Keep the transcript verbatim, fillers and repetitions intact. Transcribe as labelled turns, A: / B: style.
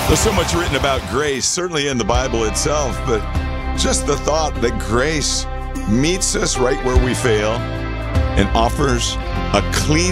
A: There's so much written about grace, certainly in the Bible itself, but just the thought that grace meets us right where we fail and offers a clean